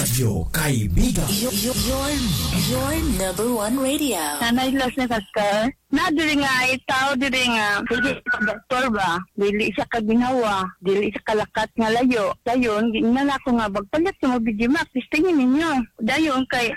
Radyo Kaibigan. Your number one radio. Nanay Los na Pastor. Na diri nga itaw diri nga sige doktor ba dili siya kaginawa dili siya kalakat nga layo dayon ginala ko nga bagpalit sa mo Bigimax testingin ninyo dayon kay